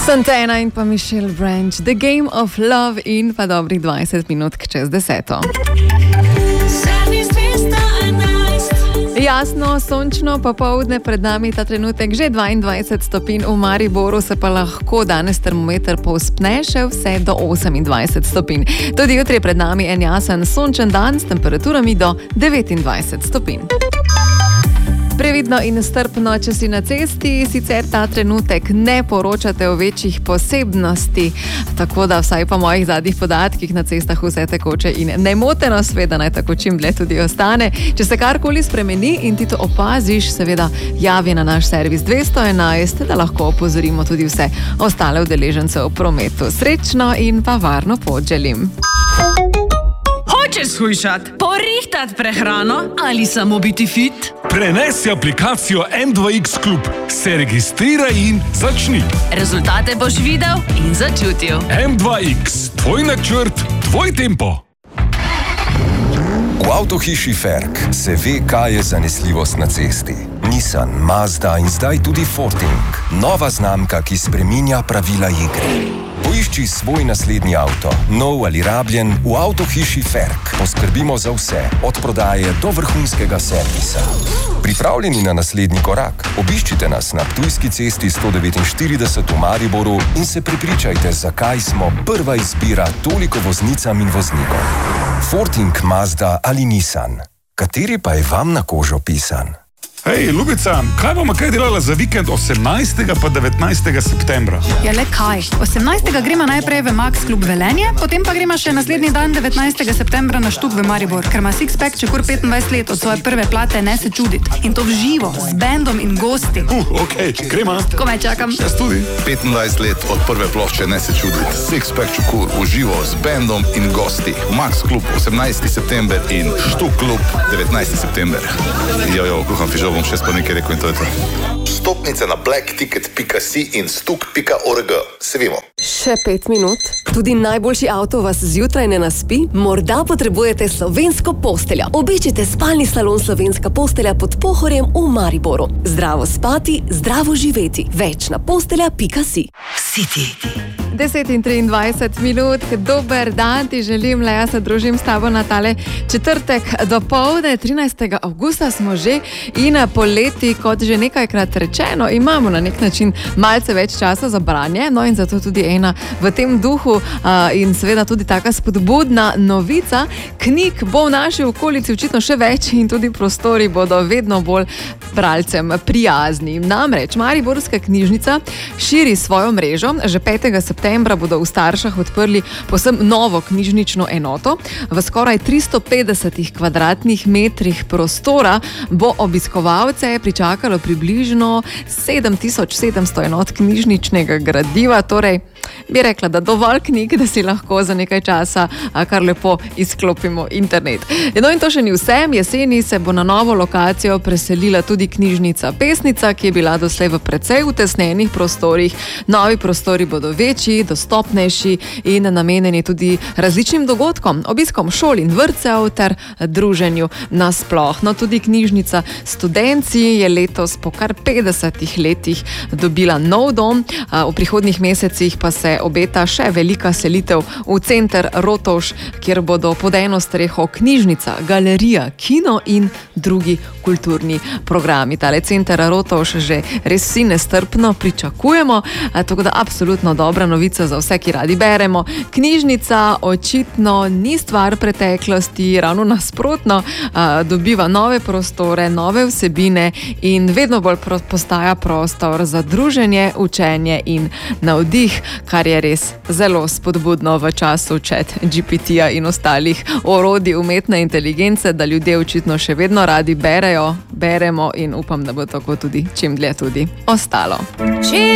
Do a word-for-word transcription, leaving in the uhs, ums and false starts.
Santana in pa Michelle Branch, The Game of Love in pa dobrih dvajset minut čez deseto. Jasno, sončno popoldne, pred nami ta trenutek že dvaindvajset stopinj, v Mariboru se pa lahko danes termometer povzpne še vse do osemindvajset stopinj. Tudi jutri je pred nami en jasen sončen dan s temperaturami do devetindvajset stopinj. Previdno in strpno, če si na cesti, sicer ta trenutek ne poročate o večjih posebnosti, tako da vsaj po mojih zadnjih podatkih na cestah vse tekoče in nemoteno, seveda naj tako čim dlje tudi ostane. Če se karkoli spremeni in ti to opaziš, seveda javi na naš servis dvesto enajst, da lahko opozorimo tudi vse ostale udeležence v prometu. Srečno in pa varno pot želim. Hočeš shujšati, porihtat prehrano ali samo biti fit? Prenesi aplikacijo M dva X Klub, se registriraj in začni. Rezultate boš videl in začutil. M dva X, tvoj načrt, tvoj tempo. V avtohiši Ferk se ve, kaj je zanesljivost na cesti. Nissan, Mazda in zdaj tudi Forting. Nova znamka, ki spreminja pravila igre. Poišči svoj naslednji avto, nov ali rabljen, v avtohiši Ferk. Poskrbimo za vse, od prodaje do vrhunskega servisa. Pripravljeni na naslednji korak? Obiščite nas na Ptujski cesti sto devetinštirideset v Mariboru in se prepričajte, zakaj smo prva izbira toliko voznicam in voznikom. Forting, Mazda ali Nissan. Kateri pa je vam na kožo pisan? Hej, Ljubica, kaj bomo kaj delala za vikend osemnajstega pa devetnajstega septembra? Ja, le kaj? osemnajstega gremo najprej v Max Klub Velenje, potem pa gremo še naslednji dan devetnajstega septembra na Štuk v Maribor, ker ima Sixpack Čekur petindvajset let od svoje prve plate, ne se čudit. In to v živo, z bendom in gosti. Uh, okej, okay, gremo. Komaj čakam. Jaz tudi. petindvajset let od prve plošče, ne se čudit. Sixpack Čekur v živo, z bendom in gosti. Max Klub osemnajstega september in Štuk Klub devetnajstega september. Jojo, kuham fižol. Bom še spal nekaj rekel in to je to. Stopnice na blackticket pika si in stuk pika org. Se vimo. Še pet minut. Tudi najboljši avto vas zjutraj ne naspi? Morda potrebujete slovensko posteljo. Obiščite spalni salon Slovenska postelja pod Pohorjem v Mariboru. Zdravo spati, zdravo živeti. Več na postelja pika si. City. deset in triindvajset minut, dober dan ti želim, le jaz se družim s tabo na tale četrtek do povdne, trinajstega avgusta smo že in poleti, kot že nekajkrat rečeno, imamo na nek način malce več časa za branje, no in zato tudi ena v tem duhu uh, in seveda tudi taka spodbudna novica, knjig bo v naši okolici očitno še več in tudi prostori bodo vedno bolj bralcem prijazni. Namreč Mariborska knjižnica širi svojo mrežo, že petega septembra bodo v Staršah odprli povsem novo knjižnično enoto. V skoraj tristo petdesetih kvadratnih metrih prostora bo obiskovalce pričakalo približno sedem tisoč sedemsto enot knjižničnega gradiva, torej bi rekla, da dovolj knjig, da si lahko za nekaj časa kar lepo izklopimo internet. No in to še ni vse, jeseni se bo na novo lokacijo preselila tudi knjižnica Pesnica, ki je bila doslej v precej utesnenih prostorih. Novi prostori bodo večji, dostopnejši in namenjeni tudi različnim dogodkom, obiskom šol in vrtcev ter druženju nasploh. No, tudi knjižnica Studenci je letos po kar petdesetih letih dobila nov dom, v prihodnjih mesecih pa se obeta še velika selitev v center Rotovž, kjer bodo pod eno streho knjižnica, galerija, kino in drugi kulturni programi. Tale center Rotovž že res vsi nestrpno pričakujemo, tako da absolutno dobra novica za vse, ki radi beremo. Knjižnica očitno ni stvar preteklosti, ravno nasprotno, dobiva nove prostore, nove vsebine in vedno bolj postaja prostor za druženje, učenje in navdih, kar je res zelo spodbudno v času Chat G P T-ja in ostalih orodij umetne inteligence, da ljudje očitno še vedno radi berejo, beremo in upam, da bo tako tudi čim dlje tudi ostalo.